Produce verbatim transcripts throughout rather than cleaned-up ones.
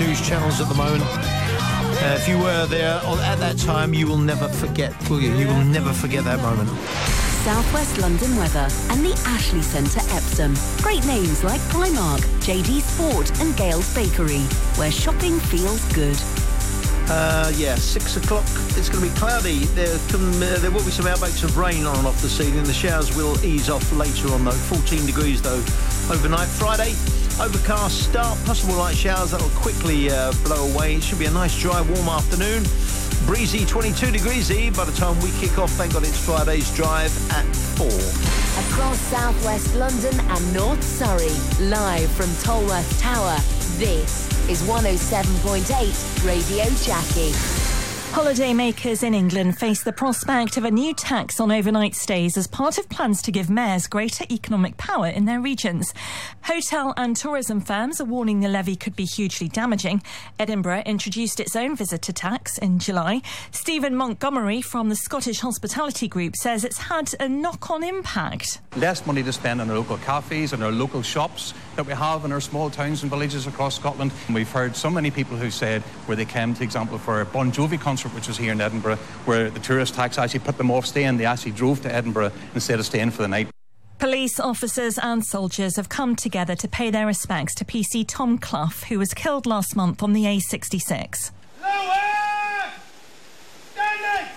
news channels at the moment. Uh, if you were there at that time, you will never forget, will you? You will never forget that moment. South West London weather and the Ashley Centre Epsom. Great names like Primark, J D Sport and Gale's Bakery, where shopping feels good. Uh, yeah, six o'clock. It's going to be cloudy. There, can, uh, there will be some outbreaks of rain on and off this evening. The showers will ease off later on, though. fourteen degrees, though, overnight. Friday, overcast start. Possible light showers that will quickly uh, blow away. It should be a nice, dry, warm afternoon. Breezy, twenty-two degrees E by the time we kick off. Thank God it's Friday's drive at four. Across South West London and North Surrey, live from Tolworth Tower, this is one oh seven point eight Radio Jackie. Holidaymakers in England face the prospect of a new tax on overnight stays as part of plans to give mayors greater economic power in their regions. Hotel and tourism firms are warning the levy could be hugely damaging. Edinburgh introduced its own visitor tax in July. Stephen Montgomery from the Scottish Hospitality Group says it's had a knock-on impact. Less money to spend on our local cafes and our local shops that we have in our small towns and villages across Scotland. And we've heard so many people who said where they came, for example, for a Bon Jovi concert, which was here in Edinburgh, where the tourist tax actually put them off staying. They actually drove to Edinburgh instead of staying for the night. Police officers and soldiers have come together to pay their respects to P C Tom Clough, who was killed last month on the A sixty-six. Lower! Standing!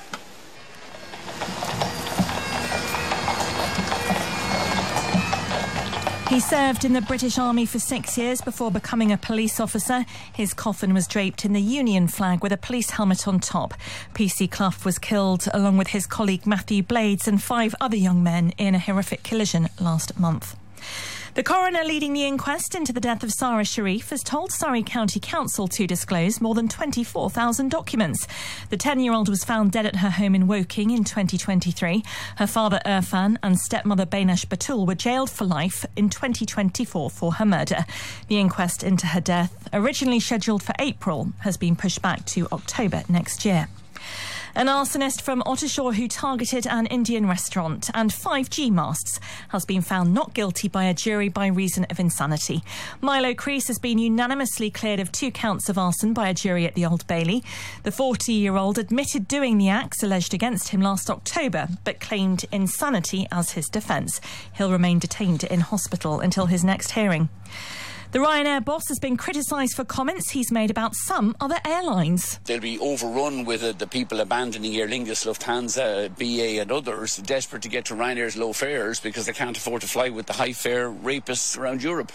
He served in the British Army for six years before becoming a police officer. His coffin was draped in the Union flag with a police helmet on top. P C Clough was killed along with his colleague Matthew Blades and five other young men in a horrific collision last month. The coroner leading the inquest into the death of Sarah Sharif has told Surrey County Council to disclose more than twenty-four thousand documents. The ten-year-old was found dead at her home in Woking in twenty twenty-three. Her father Irfan and stepmother Bainash Batul were jailed for life in twenty twenty-four for her murder. The inquest into her death, originally scheduled for April, has been pushed back to October next year. An arsonist from Ottershaw who targeted an Indian restaurant and five G masts has been found not guilty by a jury by reason of insanity. Milo Crease has been unanimously cleared of two counts of arson by a jury at the Old Bailey. The forty-year-old admitted doing the acts alleged against him last October, but claimed insanity as his defence. He'll remain detained in hospital until his next hearing. The Ryanair boss has been criticised for comments he's made about some other airlines. They'll be overrun with uh, the people abandoning Aer Lingus, Lufthansa, B A and others, desperate to get to Ryanair's low fares because they can't afford to fly with the high fare rapists around Europe.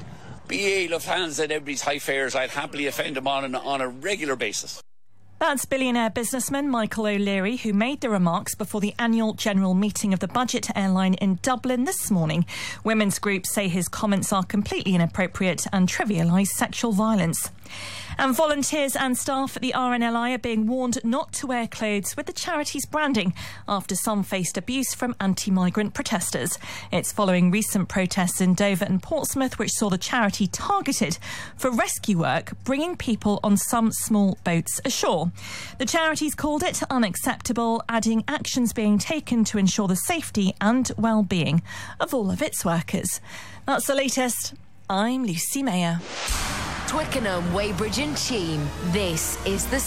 B A, Lufthansa and everybody's high fares, I'd happily offend them on, an, on a regular basis. That's billionaire businessman Michael O'Leary, who made the remarks before the annual general meeting of the budget airline in Dublin this morning. Women's groups say his comments are completely inappropriate and trivialise sexual violence. And volunteers and staff at the R N L I are being warned not to wear clothes with the charity's branding after some faced abuse from anti-migrant protesters. It's following recent protests in Dover and Portsmouth, which saw the charity targeted for rescue work, bringing people on some small boats ashore. The charity's called it unacceptable, adding actions being taken to ensure the safety and well-being of all of its workers. That's the latest. I'm Lucy Mayer. Twickenham, Weybridge and Cheam. This is the